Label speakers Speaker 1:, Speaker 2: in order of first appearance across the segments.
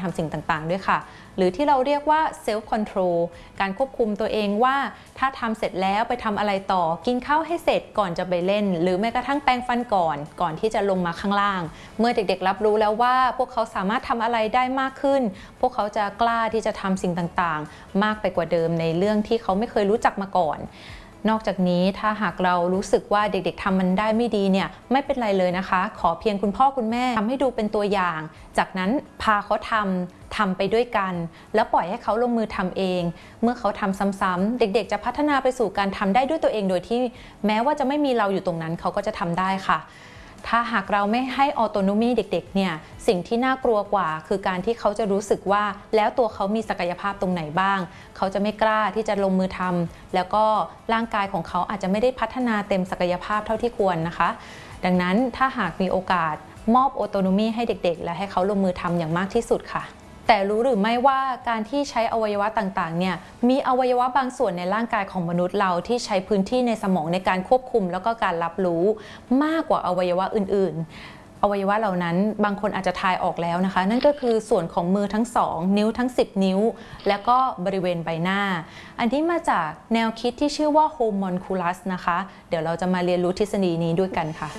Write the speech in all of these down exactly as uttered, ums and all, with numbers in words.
Speaker 1: ทำสิ่งต่างๆด้วยค่ะหรือที่เราเรียกว่า self control การควบคุมตัวเองว่าถ้าทำเสร็จแล้วไปทำอะไรต่อกินข้าวให้เสร็จก่อนจะไปเล่นหรือแม้กระทั่งแปรงฟันก่อนก่อนที่จะลงมาข้างล่างเมื่อเด็กๆรับรู้แล้วว่าพวกเขาสามารถทำอะไรได้มากขึ้นพวกเขาจะกล้าที่จะทำสิ่งต่างๆมากไปกว่าเดิมในเรื่องที่เขาไม่เคยรู้จักมาก่อนนอกจากนี้ถ้าหากเรารู้สึกว่าเด็กๆทำมันได้ไม่ดีเนี่ยไม่เป็นไรเลยนะคะขอเพียงคุณพ่อคุณแม่ทำให้ดูเป็นตัวอย่างจากนั้นพาเขาทำทำไปด้วยกันแล้วปล่อยให้เขาลงมือทำเองเมื่อเขาทำซ้ำๆเด็กๆจะพัฒนาไปสู่การทำได้ด้วยตัวเองโดยที่แม้ว่าจะไม่มีเราอยู่ตรงนั้นเขาก็จะทำได้ค่ะถ้าหากเราไม่ให้ออโตโนมีเด็กๆเนี่ยสิ่งที่น่ากลัวกว่าคือการที่เขาจะรู้สึกว่าแล้วตัวเขามีศักยภาพตรงไหนบ้างเขาจะไม่กล้าที่จะลงมือทำแล้วก็ร่างกายของเขาอาจจะไม่ได้พัฒนาเต็มศักยภาพเท่าที่ควรนะคะดังนั้นถ้าหากมีโอกาสมอบออโตโนมีให้เด็กๆและให้เขาลงมือทำอย่างมากที่สุดค่ะแต่รู้หรือไม่ว่าการที่ใช้อวัยวะต่างๆเนี่ยมีอวัยวะบางส่วนในร่างกายของมนุษย์เราที่ใช้พื้นที่ในสมองในการควบคุมแล้วก็การรับรู้มากกว่าอวัยวะอื่นๆอวัยวะเหล่านั้นบางคนอาจจะทายออกแล้วนะคะนั่นก็คือส่วนของมือทั้งสองนิ้วทั้งสิบนิ้วแล้วก็บริเวณใบหน้าอันที่มาจากแนวคิดที่ชื่อว่า homunculus นะคะเดี๋ยวเราจะมาเรียนรู้ทฤษฎีนี้ด้วยกันค่ะ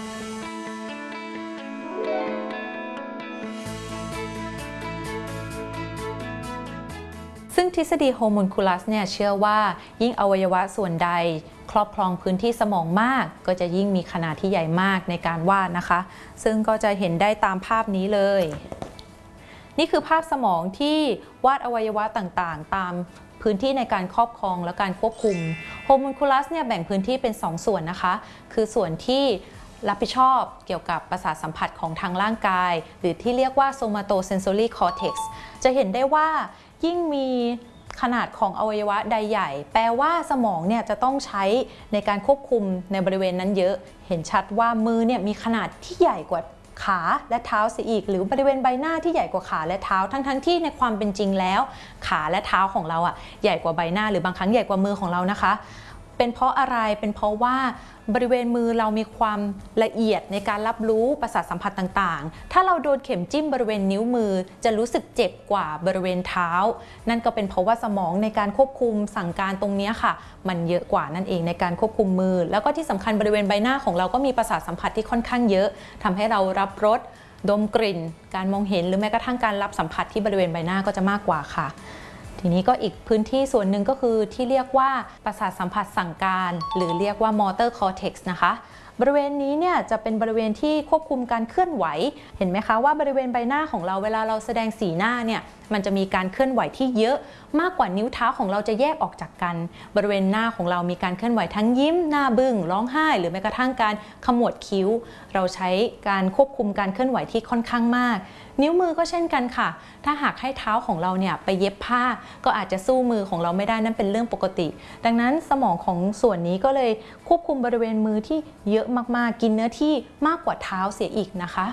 Speaker 1: ซึ่งทฤษฎีโฮมูนคูลัสเนี่ยเชื่อว่ายิ่งอวัยวะส่วนใดครอบครองพื้นที่สมองมากก็จะยิ่งมีขนาดที่ใหญ่มากในการวาดนะคะซึ่งก็จะเห็นได้ตามภาพนี้เลยนี่คือภาพสมองที่วาดอวัยวะต่างๆตามพื้นที่ในการครอบครองและการควบคุมโฮมูนคูลัสเนี่ยแบ่งพื้นที่เป็นสองส่วนนะคะคือส่วนที่รับผิดชอบเกี่ยวกับประสาทสัมผัสของทางร่างกายหรือที่เรียกว่า somatosensory cortex จะเห็นได้ว่ายิ่งมีขนาดของอวัยวะใดใหญ่แปลว่าสมองเนี่ยจะต้องใช้ในการควบคุมในบริเวณนั้นเยอะเห็นชัดว่ามือเนี่ยมีขนาดที่ใหญ่กว่าขาและเท้าเสียอีกหรือบริเวณใบหน้าที่ใหญ่กว่าขาและเท้าทั้งๆที่ในความเป็นจริงแล้วขาและเท้าของเราอ่ะใหญ่กว่าใบหน้าหรือบางครั้งใหญ่กว่ามือของเรานะคะเป็นเพราะอะไรเป็นเพราะว่าบริเวณมือเรามีความละเอียดในการรับรู้ประสาทสัมผัสต่างๆถ้าเราโดนเข็มจิ้มบริเวณนิ้วมือจะรู้สึกเจ็บกว่าบริเวณเท้านั่นก็เป็นเพราะว่าสมองในการควบคุมสั่งการตรงนี้ค่ะมันเยอะกว่านั่นเองในการควบคุมมือแล้วก็ที่สำคัญบริเวณใบหน้าของเราก็มีประสาทสัมผัสที่ค่อนข้างเยอะทำให้เรารับรสดมกลิ่นการมองเห็นหรือแม้กระทั่งการรับสัมผัสที่บริเวณใบหน้าก็จะมากกว่าค่ะทีนี้ก็อีกพื้นที่ส่วนหนึ่งก็คือที่เรียกว่าประสาทสัมผัสสั่งการหรือเรียกว่า motor cortex นะคะบริเวณนี้เนี่ยจะเป็นบริเวณที่ควบคุมการเคลื่อนไหวเห็นไหมคะว่าบริเวณใบหน้าของเราเวลาเราแสดงสีหน้าเนี่ยมันจะมีการเคลื่อนไหวที่เยอะมากกว่านิ้วเท้าของเราจะแยกออกจากกันบริเวณหน้าของเรามีการเคลื่อนไหวทั้งยิ้มหน้าบึ้งร้องไห้หรือแม้กระทั่งการขมวดคิ้วเราใช้การควบคุมการเคลื่อนไหวที่ค่อนข้างมากนิ้วมือก็เช่นกันค่ะถ้าหากให้เท้าของเราเนี่ยไปเย็บผ้าก็อาจจะสู้มือของเราไม่ได้นั่นเป็นเรื่องปกติดังนั้นสมองของส่วนนี้ก็เลยควบคุมบริเวณมือที่เยอะมากๆกินเนื้อที่มากกว่าเท้าเสียอีกนะคะ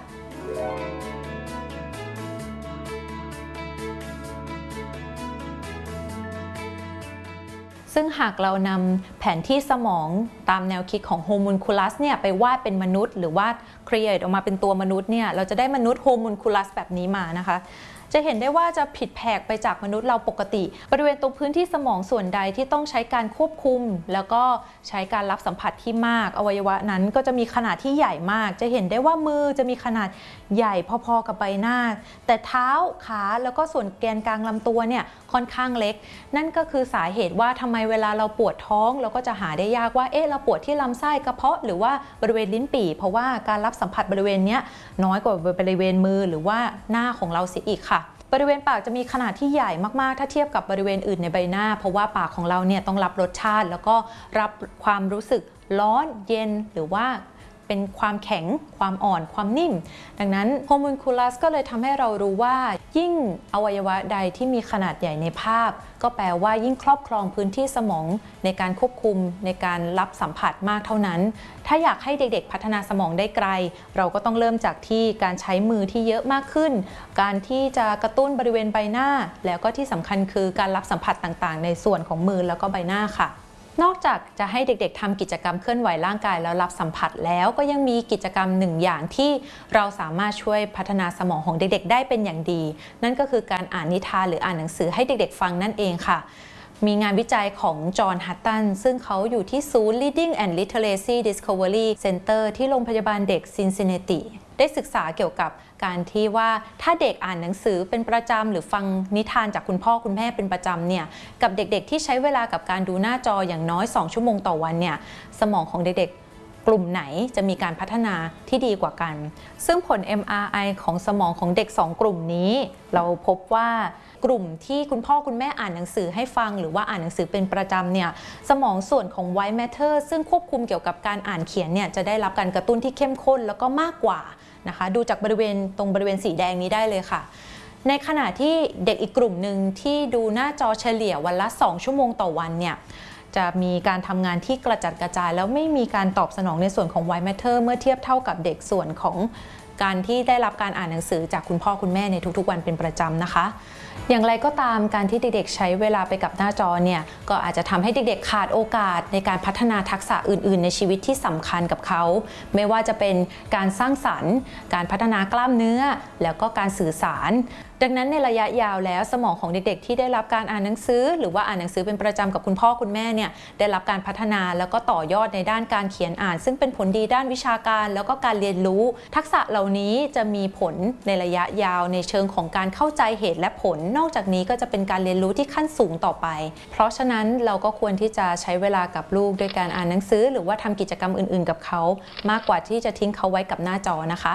Speaker 1: ซึ่งหากเรานำแผนที่สมองตามแนวคิดของโฮมูนคูลัสเนี่ยไปวาดเป็นมนุษย์หรือวาดครีเอทออกมาเป็นตัวมนุษย์เนี่ยเราจะได้มนุษย์โฮมูนคูลัสแบบนี้มานะคะจะเห็นได้ว่าจะผิดแผกไปจากมนุษย์เราปกติบริเวณตรงพื้นที่สมองส่วนใดที่ต้องใช้การควบคุมแล้วก็ใช้การรับสัมผัสที่มากอวัยวะนั้นก็จะมีขนาดที่ใหญ่มากจะเห็นได้ว่ามือจะมีขนาดใหญ่พอๆกับใบหน้าแต่เท้าขาแล้วก็ส่วนแกนกลางลำตัวเนี่ยค่อนข้างเล็กนั่นก็คือสาเหตุว่าทำไมเวลาเราปวดท้องเราก็จะหาได้ยากว่าเอ๊ะเราปวดที่ลำไส้กระเพาะหรือว่าบริเวณลิ้นปี่เพราะว่าการรับสัมผัสบริเวณนี้น้อยกว่าบริเวณมือหรือว่าหน้าของเราเสียอีกค่ะบริเวณปากจะมีขนาดที่ใหญ่มากๆถ้าเทียบกับบริเวณอื่นในใบหน้าเพราะว่าปากของเราเนี่ยต้องรับรสชาติแล้วก็รับความรู้สึกร้อนเย็นหรือว่าเป็นความแข็งความอ่อนความนิ่มดังนั้นโฮมูนคูลัสก็เลยทำให้เรารู้ว่ายิ่งอวัยวะใดที่มีขนาดใหญ่ในภาพก็แปลว่ายิ่งครอบครองพื้นที่สมองในการควบคุมในการรับสัมผัสมากเท่านั้นถ้าอยากให้เด็กๆพัฒนาสมองได้ไกลเราก็ต้องเริ่มจากที่การใช้มือที่เยอะมากขึ้นการที่จะกระตุ้นบริเวณใบหน้าแล้วก็ที่สำคัญคือการรับสัมผัสต่างๆในส่วนของมือแล้วก็ใบหน้าค่ะนอกจากจะให้เด็กๆทำกิจกรรมเคลื่อนไหวร่างกายแล้วรับสัมผัสแล้วก็ยังมีกิจกรรมหนึ่งอย่างที่เราสามารถช่วยพัฒนาสมองของเด็กๆได้เป็นอย่างดีนั่นก็คือการอ่านนิทานหรืออ่านหนังสือให้เด็กๆฟังนั่นเองค่ะมีงานวิจัยของจอห์น ฮัตตันซึ่งเขาอยู่ที่ศูนย์ Reading and Literacy Discovery Center ที่โรงพยาบาลเด็กซินซินเนติได้ศึกษาเกี่ยวกับการที่ว่าถ้าเด็กอ่านหนังสือเป็นประจำหรือฟังนิทานจากคุณพ่อคุณแม่เป็นประจำเนี่ยกับเด็กๆที่ใช้เวลากับการดูหน้าจออย่างน้อยสองชั่วโมงต่อวันเนี่ยสมองของเด็กๆกลุ่มไหนจะมีการพัฒนาที่ดีกว่ากันซึ่งผล เอ็ม อาร์ ไอ ของสมองของเด็กสองกลุ่มนี้เราพบว่ากลุ่มที่คุณพ่อคุณแม่อ่านหนังสือให้ฟังหรือว่าอ่านหนังสือเป็นประจำเนี่ยสมองส่วนของ white matter ซึ่งควบคุมเกี่ยวกับการอ่านเขียนเนี่ยจะได้รับการกระตุ้นที่เข้มข้นแล้วก็มากกว่านะคะดูจากบริเวณตรงบริเวณสีแดงนี้ได้เลยค่ะในขณะที่เด็กอีกกลุ่มหนึ่งที่ดูหน้าจอเฉลี่ยวันละสองชั่วโมงต่อวันเนี่ยจะมีการทำงานที่กระจัดกระจายแล้วไม่มีการตอบสนองในส่วนของ white matter เมื่อเทียบเท่ากับเด็กส่วนของการที่ได้รับการอ่านหนังสือจากคุณพ่อคุณแม่ในทุกๆวันเป็นประจำนะคะอย่างไรก็ตามการที่เด็กๆใช้เวลาไปกับหน้าจอเนี่ยก็อาจจะทำให้เด็กๆขาดโอกาสในการพัฒนาทักษะอื่นๆในชีวิตที่สำคัญกับเขาไม่ว่าจะเป็นการสร้างสรรค์การพัฒนากล้ามเนื้อแล้วก็การสื่อสารดังนั้นในระยะยาวแล้วสมองของเด็กๆที่ได้รับการอ่านหนังสือหรือว่าอ่านหนังสือเป็นประจำกับคุณพ่อคุณแม่เนี่ยได้รับการพัฒนาแล้วก็ต่อยอดในด้านการเขียนอ่านซึ่งเป็นผลดีด้านวิชาการแล้วก็การเรียนรู้ทักษะเหล่านี้จะมีผลในระยะยาวในเชิงของการเข้าใจเหตุและผลนอกจากนี้ก็จะเป็นการเรียนรู้ที่ขั้นสูงต่อไปเพราะฉะนั้นเราก็ควรที่จะใช้เวลากับลูกด้วยการอ่านหนังสือหรือว่าทำกิจกรรมอื่นๆกับเขามากกว่าที่จะทิ้งเขาไว้กับหน้าจอนะคะ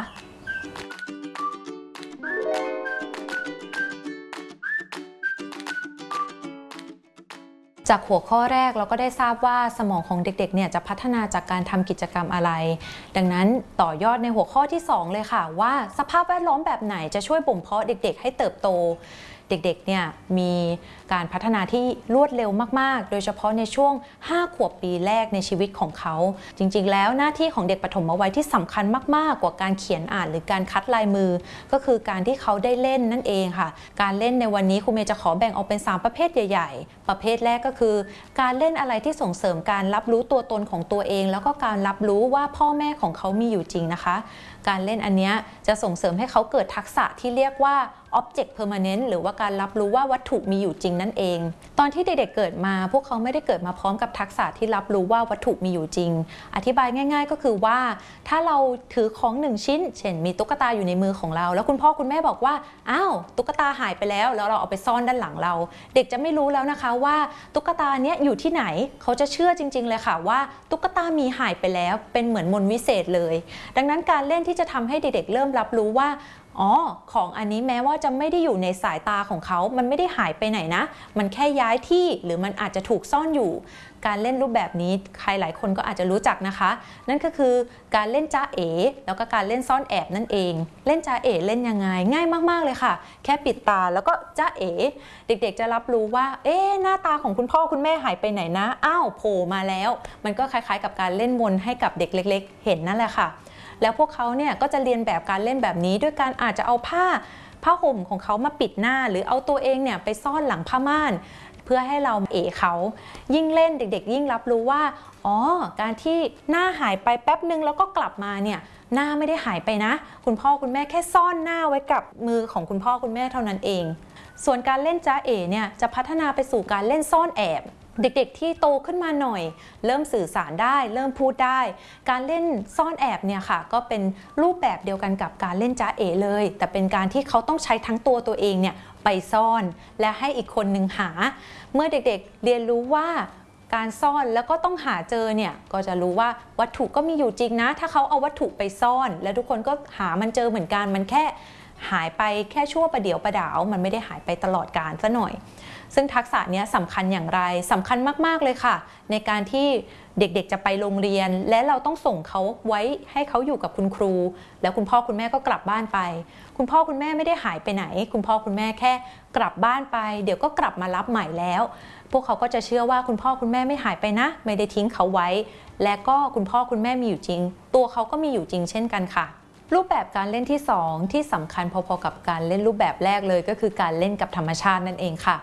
Speaker 1: จากหัวข้อแรกเราก็ได้ทราบว่าสมองของเด็กๆเนี่ยจะพัฒนาจากการทำกิจกรรมอะไรดังนั้นต่อยอดในหัวข้อที่สองเลยค่ะว่าสภาพแวดล้อมแบบไหนจะช่วยบ่มเพาะเด็กๆให้เติบโตเด็กๆเนี่ยมีการพัฒนาที่รวดเร็วมากๆโดยเฉพาะในช่วงห้าขวบปีแรกในชีวิตของเขาจริงๆแล้วหน้าที่ของเด็กปฐมวัยที่สำคัญมากๆกว่าการเขียนอ่านหรือการคัดลายมือก็คือการที่เขาได้เล่นนั่นเองค่ะการเล่นในวันนี้ครูเมย์จะขอแบ่งออกเป็นสามประเภทใหญ่ๆประเภทแรกก็คือการเล่นอะไรที่ส่งเสริมการรับรู้ตัวตนของตัวเองแล้วก็การรับรู้ว่าพ่อแม่ของเขามีอยู่จริงนะคะการเล่นอันนี้จะส่งเสริมให้เขาเกิดทักษะที่เรียกว่า object permanent หรือว่าการรับรู้ว่าวัตถุมีอยู่จริงนั่นเองตอนที่เด็กๆเกิดมาพวกเขาไม่ได้เกิดมาพร้อมกับทักษะที่รับรู้ว่าวัตถุมีอยู่จริงอธิบายง่ายๆก็คือว่าถ้าเราถือของหนึ่งชิ้นเช่นมีตุ๊กตาอยู่ในมือของเราแล้วคุณพ่อคุณแม่บอกว่าอ้าวตุ๊กตาหายไปแล้วแล้วเราเอาไปซ่อนด้านหลังเราเด็กจะไม่รู้แล้วนะคะว่าตุ๊กตาเนี้ยอยู่ที่ไหนเขาจะเชื่อจริงๆเลยค่ะว่าตุ๊กตามีหายไปแล้วเป็นเหมือนมนต์วิเศษเลยดังนั้นการเล่นที่จะทำให้เด็กๆเริ่มรับรู้ว่าอ๋อของอันนี้แม้ว่าจะไม่ได้อยู่ในสายตาของเขามันไม่ได้หายไปไหนนะมันแค่ย้ายที่หรือมันอาจจะถูกซ่อนอยู่การเล่นรูปแบบนี้ใครหลายคนก็อาจจะรู้จักนะคะนั่นก็คือการเล่นจ้าเอ๋แล้วก็การเล่นซ่อนแอบนั่นเองเล่นจ้าเอ๋เล่นยังไงง่ายมากๆเลยค่ะแค่ปิดตาแล้วก็จ้าเอ๋เด็กๆจะรับรู้ว่าเอ๊ะหน้าตาของคุณพ่อคุณแม่หายไปไหนนะอ้าวโผล่มาแล้วมันก็คล้ายๆกับการเล่นมนต์ให้กับเด็กเล็กๆเห็นนั่นแหละค่ะแล้วพวกเขาเนี่ยก็จะเรียนแบบการเล่นแบบนี้ด้วยการอาจจะเอาผ้าผ้าห่มของเขามาปิดหน้าหรือเอาตัวเองเนี่ยไปซ่อนหลังผ้าม่านเพื่อให้เราเอ๋เขายิ่งเล่นเด็กๆยิ่งรับรู้ว่าอ๋อการที่หน้าหายไปแป๊บนึงแล้วก็กลับมาเนี่ยหน้าไม่ได้หายไปนะคุณพ่อคุณแม่แค่ซ่อนหน้าไว้กับมือของคุณพ่อคุณแม่เท่านั้นเองส่วนการเล่นจ้าเอ๋เนี่ยจะพัฒนาไปสู่การเล่นซ่อนแอบเด็กๆที่โตขึ้นมาหน่อยเริ่มสื่อสารได้เริ่มพูดได้การเล่นซ่อนแอบเนี่ยค่ะก็เป็นรูปแบบเดียวกันกับการเล่นจ้าเอ๋เลยแต่เป็นการที่เขาต้องใช้ทั้งตัวตัวเองเนี่ยไปซ่อนและให้อีกคนนึงหาเมื่อเด็กๆเรียนรู้ว่าการซ่อนแล้วก็ต้องหาเจอเนี่ยก็จะรู้ว่าวัตถุก็มีอยู่จริงนะถ้าเขาเอาวัตถุไปซ่อนแล้วทุกคนก็หามันเจอเหมือนกันมันแค่หายไปแค่ชั่วประเดี๋ยวประดาวมันไม่ได้หายไปตลอดกาลซะหน่อยซึ่งทักษะนี้สำคัญอย่างไรสำคัญมากๆเลยค่ะในการที่เด็กๆจะไปโรงเรียนและเราต้องส่งเขาไว้ให้เขาอยู่กับคุณครูแล้วคุณพ่อคุณแม่ก็กลับบ้านไปคุณพ่อคุณแม่ไม่ได้หายไปไหนคุณพ่อคุณแม่แค่กลับบ้านไปเดี๋ยวก็กลับมารับใหม่แล้วพวกเขาก็จะเชื่อว่าคุณพ่อคุณแม่ไม่หายไปนะไม่ได้ทิ้งเขาไว้และก็คุณพ่อคุณแม่มีอยู่จริงตัวเขาก็มีอยู่จริงเช่นกันค่ะรูปแบบการเล่นที่สองที่สำคัญพอๆกับการเล่นรูปแบบแรกเลยก็คือการเล่นกับธรรมชาตินั่นเองค่ะ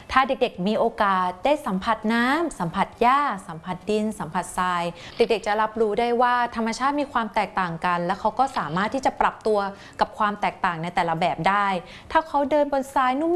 Speaker 1: ถ้าเด็กๆมีโอกาสได้สัมผัสน้ำสัมผัสหญ้าสัมผัสดินสัมผัสทรายเด็กๆจะรับรู้ได้ว่าธรรมชาติมีความแตกต่างกันและเขาก็สามารถที่จะปรับตัวกับความแตกต่างในแต่ละแบบได้ถ้าเขาเดินบนทรายนุ่ม